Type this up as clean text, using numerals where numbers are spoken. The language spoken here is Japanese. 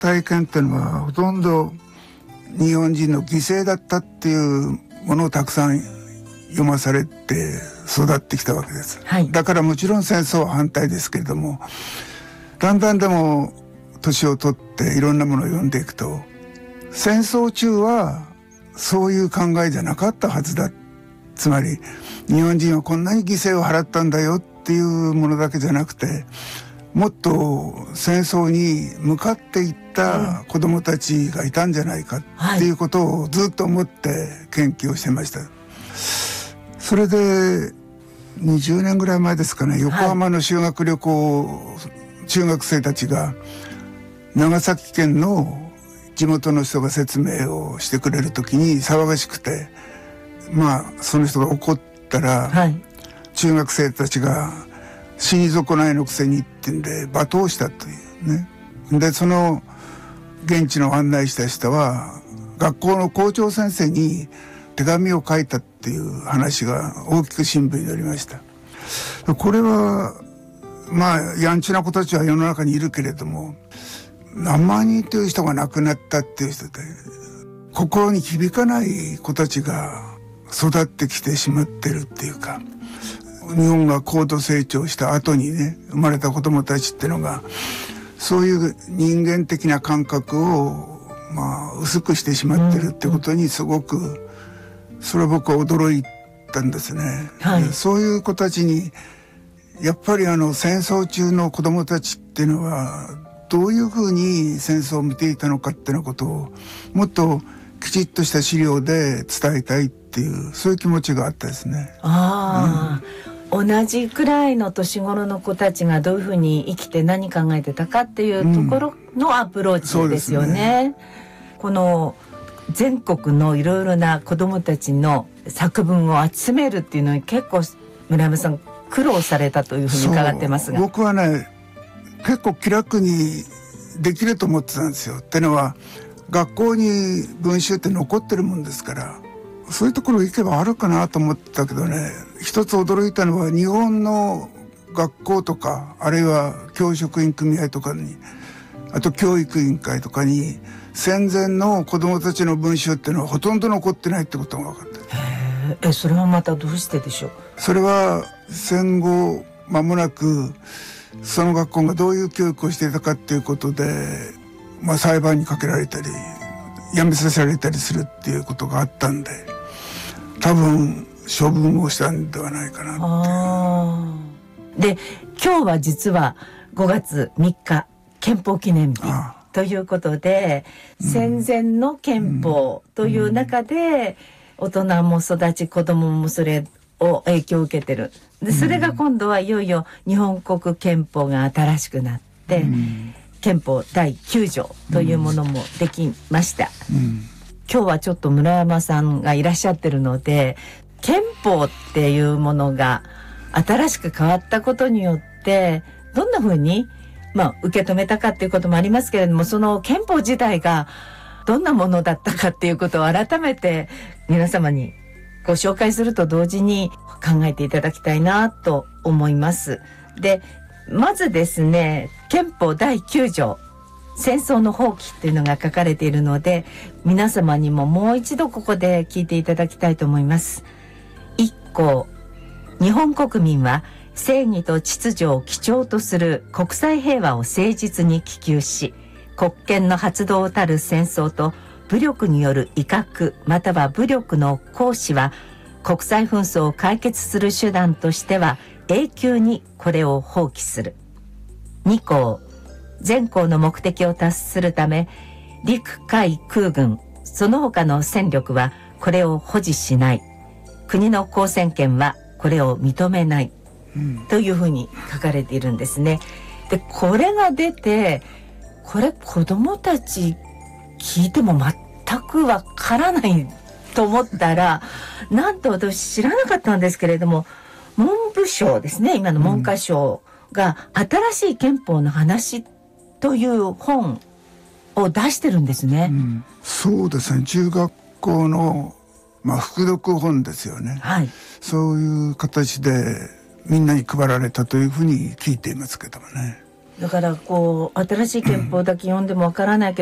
体験っていうのはほとんど日本人の犠牲だったっていうものをたくさん読まされて育ってきたわけです、はい、だからもちろん戦争は反対ですけれども、だんだんでも年を取っていろんなものを読んでいくと、戦争中はそういう考えじゃなかったはずだ、つまり日本人はこんなに犠牲を払ったんだよっていうものだけじゃなくて、もっと戦争に向かっていった子どもたちがいたんじゃないかっていうことをずっと思って研究をしてました、はい、それで20年ぐらい前ですかね、横浜の修学旅行、中学生たちが長崎県の地元の人が説明をしてくれるときに騒がしくて、その人が怒ったら、はい、中学生たちが死に損ないのくせにってんで罵倒したというね。でその現地の案内した人は学校の校長先生に手紙を書いたっていう話が大きく新聞に載りました。これはやんちな子たちは世の中にいるけれども、何万人という人が亡くなったっていう人で、心に響かない子たちが育ってきてしまってるっていうか、日本が高度成長した後にね生まれた子供たちってのがそういう人間的な感覚を薄くしてしまってるってことにすごくそれは僕は驚いたんですね、はい、そういう子たちにやっぱり戦争中の子供たちっていうのはどういうふうに戦争を見ていたのかっていうことをもっときちっとした資料で伝えたいっていうそういう気持ちがあったですね。 同じくらいの年頃の子たちがどういうふうに生きて何考えてたかっていうところのアプローチですよね。この全国のいろいろな子どもたちの作文を集めるっていうのに結構村山さん苦労されたというふうに伺ってますが。 僕はね結構気楽にできると思ってたんですよ。ってのは学校に文集って残ってるもんですから、そういうところ行けばあるかなと思ってたけどね、一つ驚いたのは日本の学校とかあるいは教職員組合とかに、あと教育委員会とかに戦前の子どもたちの文集っていうのはほとんど残ってないってことが分かった。 それはまたどうしてでしょう。 それは戦後間もなくその学校がどういう教育をしていたかっていうことで、裁判にかけられたり辞めさせられたりするっていうことがあったんで、多分処分をしたんではないかなっていう。で今日は実は5月3日憲法記念日ということで、戦前の憲法という中で大人も育ち子供もそれを影響を受けてる。でそれが今度はいよいよ日本国憲法が新しくなって、憲法第9条というものもできました、今日はちょっと村山さんがいらっしゃってるので、憲法っていうものが新しく変わったことによってどんな風に受け止めたかっていうこともありますけれども、その憲法自体がどんなものだったかっていうことを改めて皆様にご紹介すると同時に考えていただきたいなと思います。でまずですね、憲法第9条戦争の放棄というのが書かれているので、皆様にももう一度ここで聞いていただきたいと思います。1項、日本国民は正義と秩序を基調とする国際平和を誠実に希求し、国権の発動たる戦争と武力による威嚇または武力の行使は国際紛争を解決する手段としては永久にこれを放棄する。2項、全項の目的を達するため陸海空軍その他の戦力はこれを保持しない。国の公選権はこれを認めない、というふうに書かれているんですね。でこれが出て、これ子どもたち聞いても全くわからないと思ったら、なんと私知らなかったんですけれども、文部省ですね、今の文科省が新しい憲法の話という本を出してるんですね、 そうですね、中学校の、副読本ですよね、そういう形でみんなに配られたというふうに聞いていますけどもね。 だからこう新しい憲法だけ読んでもわからないけど